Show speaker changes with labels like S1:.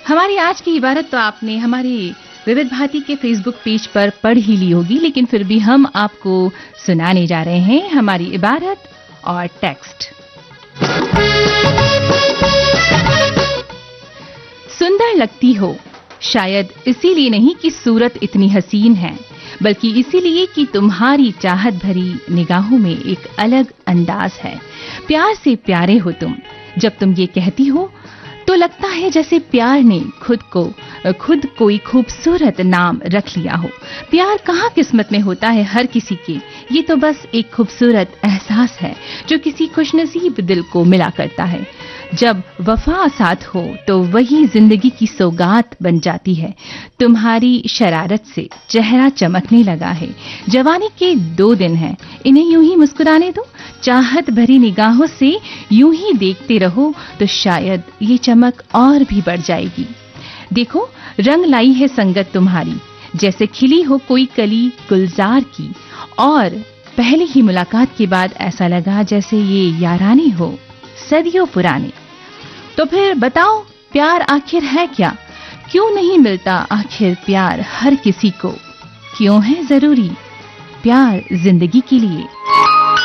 S1: हमारी आज की इबारत तो आपने हमारे विविध भारती के फेसबुक पेज पर पढ़ ही ली होगी, लेकिन फिर भी हम आपको सुनाने जा रहे हैं हमारी इबारत और टेक्स्ट। सुंदर लगती हो, शायद इसीलिए नहीं कि सूरत इतनी हसीन है, बल्कि इसीलिए कि तुम्हारी चाहत भरी निगाहों में एक अलग अंदाज है। प्यार से प्यारे हो तुम। जब तुम ये कहती हो तो लगता है जैसे प्यार ने खुद कोई खूबसूरत नाम रख लिया हो। प्यार कहाँ किस्मत में होता है हर किसी के, ये तो बस एक खूबसूरत एहसास है जो किसी खुशनसीब दिल को मिला करता है। जब वफा साथ हो तो वही जिंदगी की सौगात बन जाती है। तुम्हारी शरारत से चेहरा चमकने लगा है। जवानी के 2 दिन हैं, इन्हें यूं ही मुस्कुराने दो। चाहत भरी निगाहों से यूं ही देखते रहो तो शायद ये चमक और भी बढ़ जाएगी। देखो, रंग लाई है संगत तुम्हारी, जैसे खिली हो कोई कली गुलजार की, और पहली ही मुलाकात के बाद ऐसा लगा जैसे ये यारानी हो सदियों पुरानी। तो फिर बताओ, प्यार आखिर है क्या? क्यों नहीं मिलता आखिर प्यार हर किसी को? क्यों है जरूरी प्यार जिंदगी के लिए?